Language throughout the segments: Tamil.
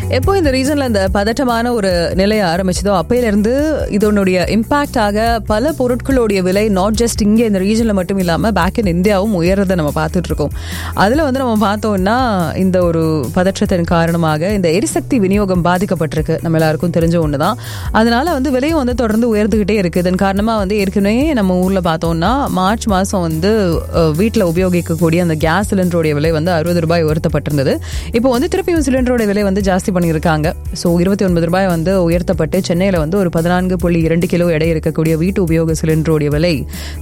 எப்போ இந்த ரீஜன்ல இந்த பதட்டமான ஒரு நிலையை ஆரம்பிச்சதோ அப்பையிலிருந்து இதனுடைய இம்பாக்ட் ஆக பல பொருட்களுடைய விலை நாட் ஜஸ்ட் இங்கே இந்த ரீஜன்ல மட்டும் இல்லாம பேக் இன் இந்தியாவும் உயர்றதை நம்ம பார்த்துட்டு இருக்கோம். அதுல வந்து நம்ம பார்த்தோம்னா இந்த ஒரு பதற்றத்தின் காரணமாக இந்த எரிசக்தி விநியோகம் பாதிக்கப்பட்டிருக்கு. நம்ம எல்லாருக்கும் தெரிஞ்ச ஒண்ணுதான். அதனால வந்து விலையும் வந்து தொடர்ந்து உயர்ந்துகிட்டே இருக்கு. இதன் காரணமா வந்து ஏற்கனவே நம்ம ஊர்ல பார்த்தோம்னா மார்ச் மாசம் வந்து வீட்டில் உபயோகிக்கக்கூடிய அந்த கேஸ் சிலிண்டருடைய விலை வந்து 60 ரூபாய் உயர்த்தப்பட்டிருந்தது. இப்போ வந்து திருப்பியும் சிலிண்டரோட விலை வந்து ஜாஸ்தி பண்ணியிருக்காங்க. ஸோ 29 ரூபாய் வந்து உயர்த்தப்பட்டு சென்னையில் வந்து ஒரு 14.2 கிலோ எடை இருக்கக்கூடிய வீட்டு உபயோக சிலிண்டருடைய விலை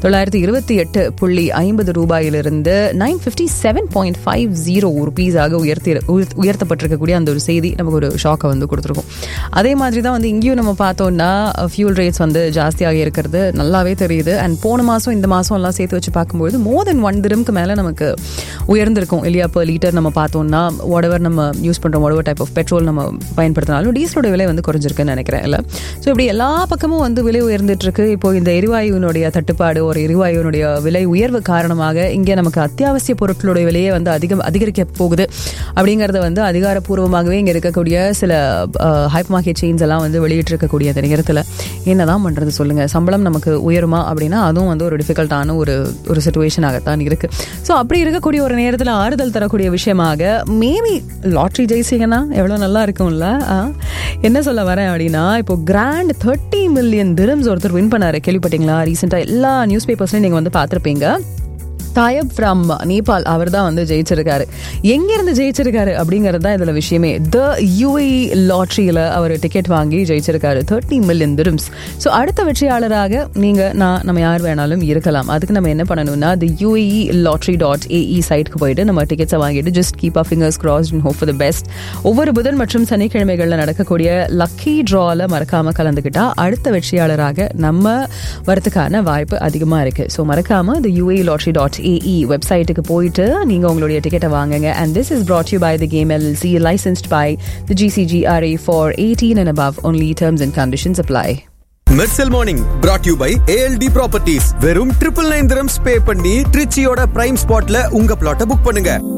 928.50 ரூபாயிலிருந்து 957.50 ருபீஸாக உயர்த்தப்பட்டிருக்கக்கூடிய அந்த ஒரு செய்தி நமக்கு ஒரு ஷாக்கை வந்து கொடுத்துருக்கும். அதே மாதிரி தான் வந்து இங்கேயும் நம்ம பார்த்தோம்னா ஃபியூல் ரேட்ஸ் வந்து ஜாஸ்தியாக இருக்கிறது நல்லாவே தெரியுது. அண்ட் போன மாதம் இந்த மாதம் எல்லாம் சேர்த்து வச்சு பார்க்கும்போது மோர் தென் 1 dirhamக்கு மேலே நமக்கு உயர்ந்திருக்கும் இல்லையா? per liter நம்ம பார்த்தோம்னா whatever நம்ம யூஸ் பண்ணுறோம், whatever type of petrol நம்ம பயன்படுத்தினாலும் டீசலோட விலை வந்து குறைஞ்சிருக்குன்னு நினைக்கிறேன் இல்லை? ஸோ இப்படி எல்லா பக்கமும் வந்து விலை உயர்ந்துட்டு இருக்கு. இப்போ இந்த எரிவாயுனுடைய தட்டுப்பாடு, ஒரு எரிவாயுனுடைய விலை உயர்வு காரணமாக இங்கே நமக்கு அத்தியாவசிய பொருட்களுடைய விலையே வந்து அதிகரிக்க போகுது அப்படிங்கிறத வந்து அதிகாரப்பூர்வமாகவே இங்கே இருக்கக்கூடிய சில ஹைப்பர் மார்க்கெட் செயின்ஸ் எல்லாம் வந்து வெளியிட்டு இருக்கக்கூடிய அந்த நேரத்தில் என்னதான் பண்ணுறது சொல்லுங்க? சம்பளம் நமக்கு உயருமா அப்படின்னா அதுவும் வந்து ஒரு டிஃபிகல்ட்டான ஒரு சிச்சுவேஷனாகத்தான் இருக்கு. ஸோ அப்படி இருக்கக்கூடிய ஒரு நேரத்தில் ஆறுதல் தரக்கூடிய விஷயமாக மேபி லாட்ரி ஜெயிச்சிங்கன்னா எவ்வளோ நல்லா இருக்கும்ல. என்ன சொல்ல வரேன் அப்படின்னா, இப்போ கிராண்ட் 30 மில்லியன் dirhams ஒருத்தர் வின் பண்ணாரு. கேள்விப்பட்டீங்களா? ரீசெண்டாக எல்லா நியூஸ் பேப்பர்ஸ்லையும் நீங்கள் வந்து பார்த்துருப்பீங்க. தாயப் ஃப்ரம் நேபாள் அவர் தான் வந்து ஜெயிச்சிருக்காரு. எங்கிருந்து ஜெயிச்சிருக்காரு அப்படிங்கிறது தான் இதில் விஷயமே. த UAE லாட்ரியில் அவர் டிக்கெட் வாங்கி ஜெயிச்சிருக்காரு 30 மில்லியன் dirhams. ஸோ அடுத்த வெற்றியாளராக நம்ம யார் வேணாலும் இருக்கலாம். அதுக்கு நம்ம என்ன பண்ணணும்னா the UAE.lottery.ae சைட்டுக்கு போயிட்டு நம்ம டிக்கெட்ஸை வாங்கிட்டு just keep our fingers crossed and hope for the best. ஒவ்வொரு புதன் மற்றும் சனிக்கிழமைகளில் நடக்கக்கூடிய லக்கி ட்ராவில் மறக்காம கலந்துக்கிட்டா அடுத்த வெற்றியாளராக நம்ம வரதுக்கான வாய்ப்பு அதிகமாக இருக்கு. ஸோ மறக்காம the UAE.lottery.ae வெப்சைட்டுக்கு போயிட்டு நீங்க உங்களுடைய டிக்கெட்டை வாங்குங்க. And this is brought to you by the Game LLC, licensed by the GCGRA for 18 and above. Only terms and conditions apply. Mersal Morning brought to you by ALD Properties. வெறும் 999 dirhams பே பண்ணி ட்ரிச்சியோட பிரைம் ஸ்பாட்ல உங்க பிளாட்டை புக் பண்ணுங்க.